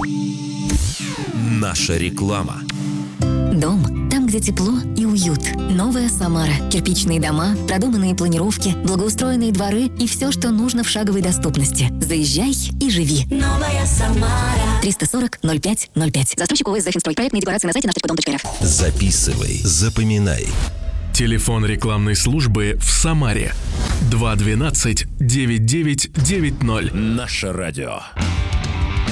Наша реклама. Дом, там, где тепло и уют. Новая Самара. Кирпичные дома, продуманные планировки, благоустроенные дворы и все, что нужно в шаговой доступности. Заезжай и живи. Новая Самара. 340-05-05. Застройщик ОС «Захинстрой». Проектные декларации на сайте nаш.дом.рф. Записывай, запоминай. Телефон рекламной службы в Самаре 212-9990. Наше радио.